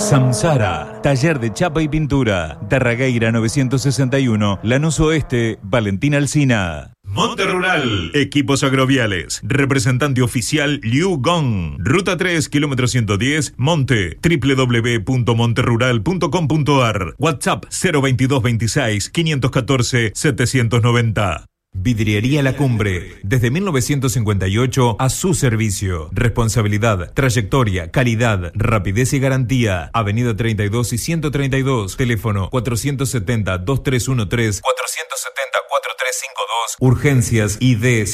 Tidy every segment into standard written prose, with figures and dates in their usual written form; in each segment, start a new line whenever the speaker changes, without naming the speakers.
Samsara, taller de chapa y pintura. Darragueira 961, Lanús Oeste, Valentín Alsina. Monte Rural, equipos agroviales, representante oficial Liu Gong, Ruta 3, kilómetro 110, Monte, www.monterrural.com.ar, WhatsApp 02226 514 790. Vidriería La Cumbre, desde 1958 a su servicio. Responsabilidad, trayectoria, calidad, rapidez y garantía. Avenida 32 y 132, teléfono 470-2313, 470-4352, urgencias ID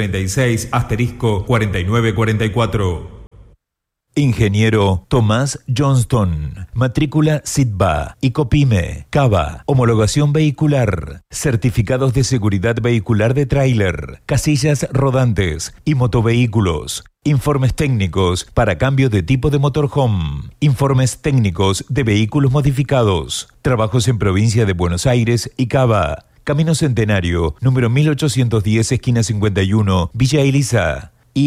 136-4944. Ingeniero Tomás Johnston, matrícula SITBA, ICOPYME, CABA, homologación vehicular, certificados de seguridad vehicular de tráiler, casillas rodantes y motovehículos. Informes técnicos para cambio de tipo de motorhome. Informes técnicos de vehículos modificados. Trabajos en provincia de Buenos Aires y Cava. Camino Centenario, número 1810, esquina 51, Villa Elisa.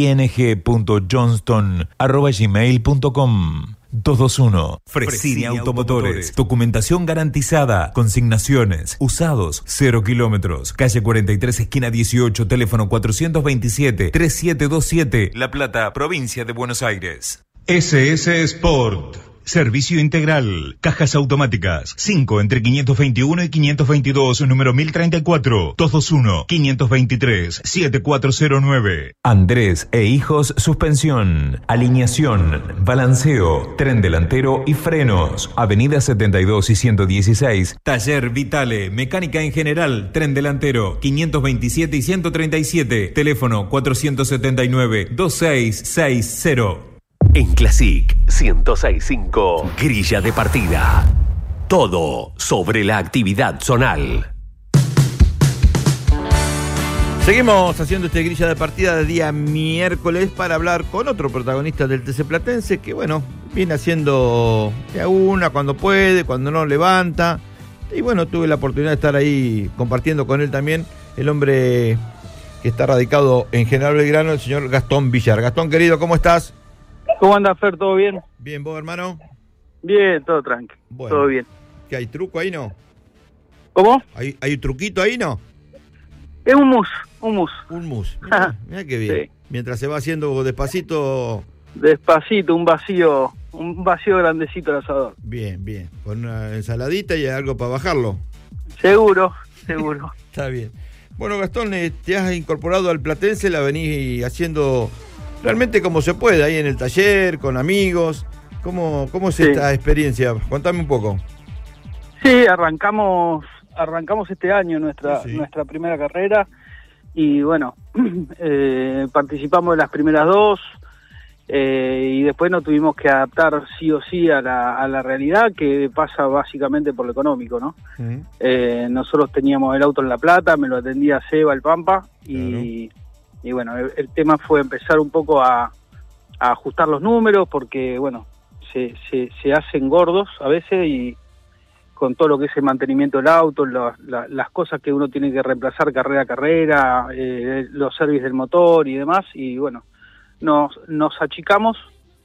ing.johnston@gmail.com 221. Fresini Automotores. Documentación garantizada. Consignaciones. Usados. 0 kilómetros. Calle 43, esquina 18. Teléfono 427-3727. La Plata, provincia de Buenos Aires. SS Sport. Servicio integral. Cajas automáticas. 5 entre 521 y 522, número 1034. 221-523-7409. Andrés e Hijos Suspensión. Alineación, balanceo, tren delantero y frenos. Avenida 72 y 116. Taller Vitale. Mecánica en general. Tren delantero. 527 y 137. Teléfono 479-2660.
En Classic 106.5, grilla de partida. Todo sobre la actividad zonal.
Seguimos haciendo este grilla de partida de día miércoles para hablar con otro protagonista del TC Platense que, bueno, viene haciendo de a una cuando puede, cuando no levanta. Y bueno, tuve la oportunidad de estar ahí compartiendo con él también, el hombre que está radicado en General Belgrano, el señor Gastón Villar. Gastón, querido, ¿cómo estás?
¿Cómo andas, Fer? ¿Todo bien?
Bien, ¿vos, hermano?
Bien, todo tranqui.
Bueno,
todo bien.
¿Qué hay truco ahí, no?
¿Cómo?
¿Hay un truquito ahí, no?
Es un mus.
Un mus. Mirá qué bien. Sí. Mientras se va haciendo despacito...
Despacito, un vacío grandecito al asador.
Bien. Con una ensaladita y algo para bajarlo.
Seguro.
Está bien. Bueno, Gastón, te has incorporado al Platense, la venís haciendo... Realmente como se puede, ahí en el taller, con amigos. ¿Cómo es esta experiencia? Contame un poco.
Sí, arrancamos este año nuestra primera carrera y bueno, participamos de las primeras dos y después nos tuvimos que adaptar sí o sí a la realidad que pasa básicamente por lo económico, ¿no? Nosotros teníamos el auto en La Plata, me lo atendía Seba, el Pampa, y bueno, el tema fue empezar un poco a ajustar los números porque, bueno, se hacen gordos a veces y con todo lo que es el mantenimiento del auto, las cosas que uno tiene que reemplazar carrera a carrera, los servicios del motor y demás, y bueno, nos achicamos,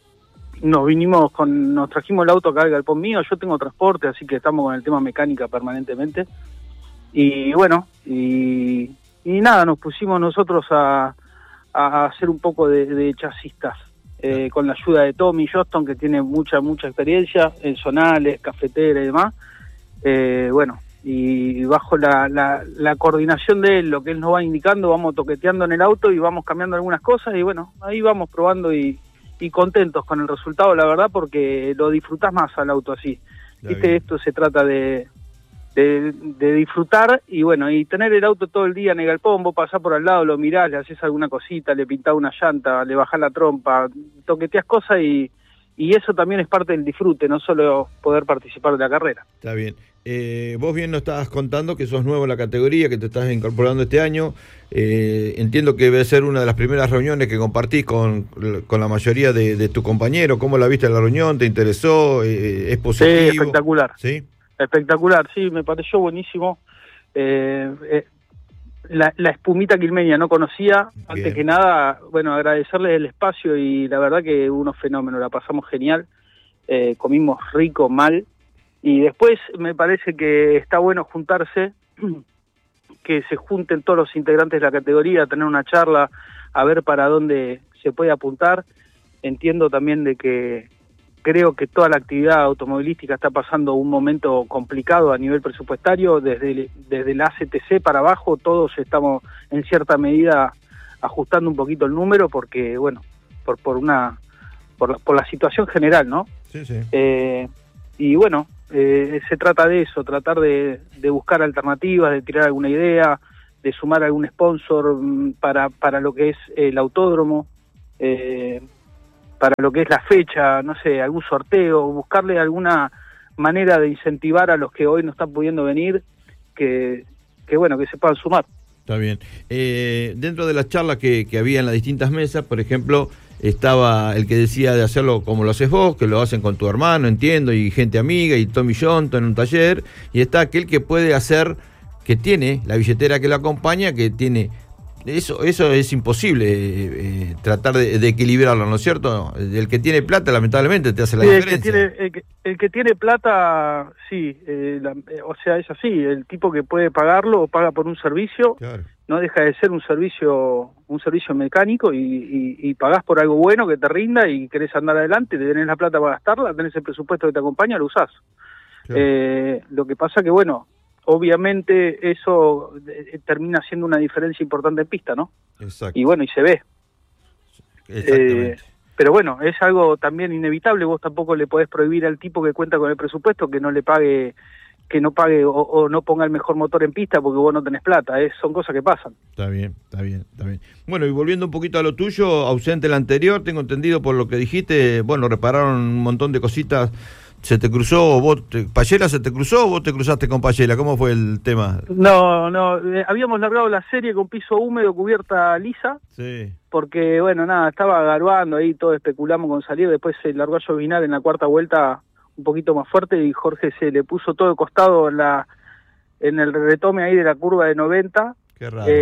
nos trajimos el auto acá al galpón mío, yo tengo transporte, así que estamos con el tema mecánica permanentemente, y bueno, y nada, nos pusimos nosotros a hacer un poco de chasistas, con la ayuda de Tommy Johnston, que tiene mucha experiencia en zonales, cafetera y demás. Bueno, y bajo la coordinación de él, lo que él nos va indicando, vamos toqueteando en el auto y vamos cambiando algunas cosas, y bueno, ahí vamos probando y contentos con el resultado, la verdad, porque lo disfrutás más al auto así. ¿Viste? Esto se trata de disfrutar y bueno, y tener el auto todo el día en el galpón, vos pasás por al lado, lo mirás, le haces alguna cosita, le pintás una llanta, le bajás la trompa, toqueteás cosas y eso también es parte del disfrute, no solo poder participar de la carrera. Está bien.
Vos bien nos estabas contando que sos nuevo en la categoría, que te estás incorporando este año. Entiendo que debe ser una de las primeras reuniones que compartís con la mayoría de tu compañeros. ¿Cómo la viste en la reunión? ¿Te interesó? ¿Es positivo?
Sí, espectacular.
¿Sí?
Espectacular, sí, me pareció buenísimo. La espumita quilmeña no conocía. Bien. Antes que nada, bueno, agradecerles el espacio y la verdad que unos fenómenos, la pasamos genial. comimos rico, mal, y después me parece que está bueno juntarse, que se junten todos los integrantes de la categoría, tener una charla, a ver para dónde se puede apuntar. Entiendo también de que creo que toda la actividad automovilística está pasando un momento complicado a nivel presupuestario, desde la ACTC para abajo todos estamos en cierta medida ajustando un poquito el número porque, bueno, por la situación general, ¿no?
Sí, sí.
Y bueno, se trata de eso, tratar de buscar alternativas, de tirar alguna idea, de sumar algún sponsor para lo que es el autódromo, para lo que es la fecha, no sé, algún sorteo, buscarle alguna manera de incentivar a los que hoy no están pudiendo venir, que bueno, que se puedan sumar.
Está bien. Dentro de las charlas que había en las distintas mesas, por ejemplo, estaba el que decía de hacerlo como lo haces vos, que lo hacen con tu hermano, entiendo, y gente amiga, y Tommy Jonto en un taller, y está aquel que puede hacer, que tiene la billetera que lo acompaña, que tiene... Eso es imposible, tratar de equilibrarlo, ¿no es cierto? El que tiene plata, lamentablemente, te hace la diferencia.
El que tiene plata, sí, o sea, es así, el tipo que puede pagarlo o paga por un servicio, claro. No deja de ser un servicio mecánico y pagás por algo bueno que te rinda y querés andar adelante, te tenés la plata para gastarla, tenés el presupuesto que te acompaña, lo usás. Claro. Lo que pasa que, bueno, obviamente eso termina siendo una diferencia importante en pista, ¿no? Exacto. Y bueno, y se ve. Exactamente. Pero bueno, es algo también inevitable, vos tampoco le podés prohibir al tipo que cuenta con el presupuesto que no le pague, que no pague o no ponga el mejor motor en pista porque vos no tenés plata, son cosas que pasan. Está bien.
Bueno, y volviendo un poquito a lo tuyo, ausente el anterior, tengo entendido por lo que dijiste, bueno, repararon un montón de cositas. ¿Se te cruzó, Payela se te cruzó o vos te cruzaste con Payela? ¿Cómo fue el tema?
No, habíamos largado la serie con piso húmedo, cubierta lisa, sí. Porque, bueno, nada, estaba garbando ahí, todos especulamos con salir, después se largó a llovinar en la cuarta vuelta un poquito más fuerte y Jorge se le puso todo de costado en el retome ahí de la curva de 90.
Qué raro.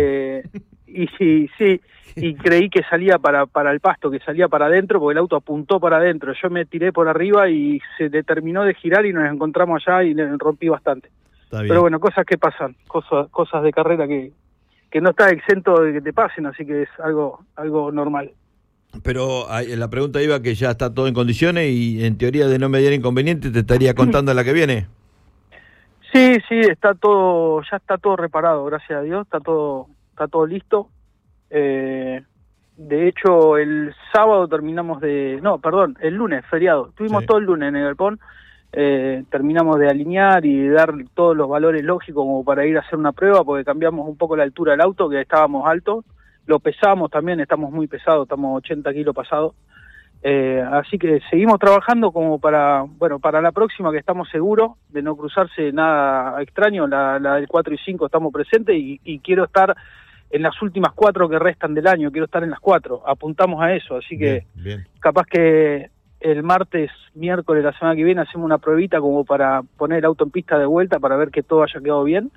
Y sí, y creí que salía para el pasto, que salía para adentro, porque el auto apuntó para adentro. Yo me tiré por arriba y se le terminó de girar y nos encontramos allá y le rompí bastante. Pero bueno, cosas que pasan, cosas de carrera que no está exento de que te pasen, así que es algo normal.
Pero la pregunta iba que ya está todo en condiciones y en teoría de no mediar inconveniente te estaría contando la que viene.
Sí, ya está todo reparado, gracias a Dios, está todo listo. De hecho, el sábado terminamos el lunes, feriado. Estuvimos todo el lunes en el galpón, terminamos de alinear y de dar todos los valores lógicos como para ir a hacer una prueba, porque cambiamos un poco la altura del auto, que estábamos altos. Lo pesamos también, estamos muy pesados, estamos 80 kilos pasados. Así que seguimos trabajando como para la próxima, que estamos seguros de no cruzarse nada extraño. La del 4 y 5 estamos presentes y quiero estar en las últimas 4 que restan del año, quiero estar en las 4, apuntamos a eso, así que bien. Capaz que el martes, miércoles, la semana que viene hacemos una pruebita como para poner el auto en pista de vuelta para ver que todo haya quedado bien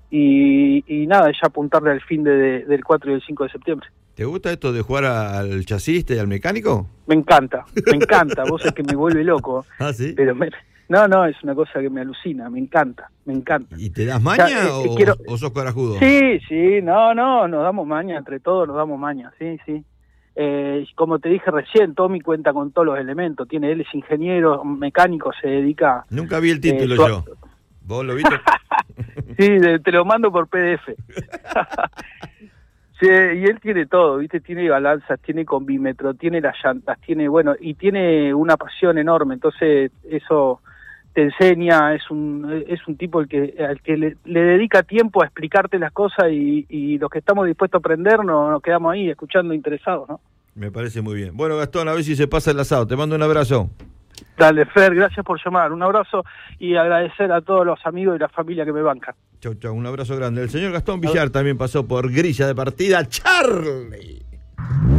y nada, ya apuntarle al fin del 4 y el 5 de septiembre.
¿Te gusta esto de jugar al chasista y al mecánico?
Me encanta, vos es que me vuelve loco.
¿Ah, sí?
Pero no, es una cosa que me alucina, me encanta.
¿Y te das maña o sos corajudo?
Sí, no, nos damos maña, entre todos nos damos maña, sí. Como te dije recién, Tommy cuenta con todos los elementos, él es ingeniero, mecánico, se dedica...
Nunca vi el título yo. ¿Vos lo viste?
Sí, te lo mando por PDF. Sí, y él tiene todo, ¿viste? Tiene balanzas, tiene combímetro, tiene las llantas, y tiene una pasión enorme, entonces eso te enseña, es un tipo al que le dedica tiempo a explicarte las cosas y los que estamos dispuestos a aprender nos quedamos ahí escuchando interesados, ¿no?
Me parece muy bien. Bueno, Gastón, a ver si se pasa el asado. Te mando un abrazo.
Dale, Fer, gracias por llamar. Un abrazo y agradecer a todos los amigos y la familia que me bancan.
Chau, un abrazo grande. El señor Gastón Villar también pasó por Grilla de Partida. ¡Charlie!